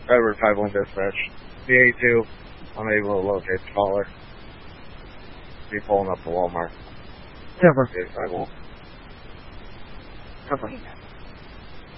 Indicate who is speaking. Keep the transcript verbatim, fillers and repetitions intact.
Speaker 1: Edward five one dispatch. B A two, unable to locate the caller. Be pulling up to Walmart.
Speaker 2: Never.
Speaker 1: Okay, five one.
Speaker 2: Never.